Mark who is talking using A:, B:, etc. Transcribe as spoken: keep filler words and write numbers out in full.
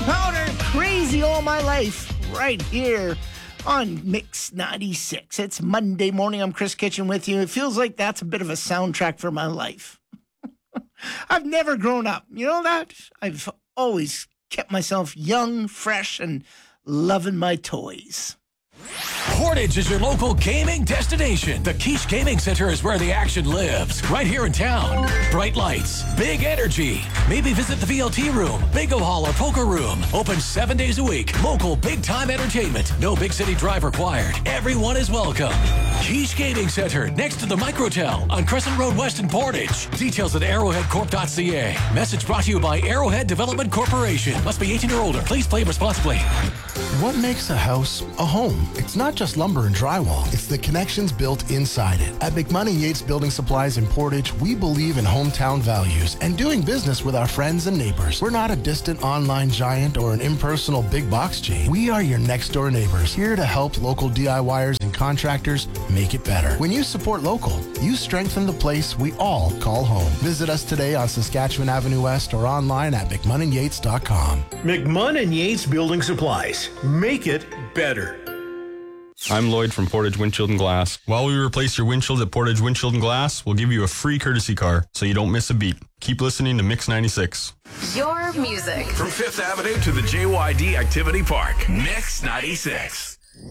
A: Powder, Crazy All My Life, right here on Mix ninety-six. It's Monday morning. I'm Chris Kitchen with you. It feels like that's a bit of a soundtrack for my life. I've never grown up. You know that? I've always kept myself young, fresh, and loving my toys.
B: Portage is your local gaming destination. The Quiche Gaming Center is where the action lives. Right here in town. Bright lights, big energy. Maybe visit the V L T room, bingo hall, or poker room. Open seven days a week. Local big-time entertainment. No big city drive required. Everyone is welcome. Quiche Gaming Center, next to the Microtel on Crescent Road West in Portage. Details at arrowhead corp dot c a. Message brought to you by Arrowhead Development Corporation. Must be eighteen or older. Please play responsibly.
C: What makes a house a home? It's not just lumber and drywall. It's the connections built inside it. At McMoney Yates Building Supplies in Portage, we believe in hometown values and doing business with our friends and neighbors. We're not a distant online giant or an impersonal big box chain. We are your next door neighbors, here to help local DIYers and contractors make it better. When you support local, you strengthen the place we all call home. Visit us today on Saskatchewan Avenue West or online at mcmunn and yates dot com.
D: McMunn and Yates Building Supplies. Make it better.
E: I'm Lloyd from Portage Windshield and Glass. While we replace your windshields at Portage Windshield and Glass, we'll give you a free courtesy car so you don't miss a beat. Keep listening to Mix ninety-six.
F: Your music.
G: From Fifth Avenue to the J Y D Activity Park. Mix ninety-six.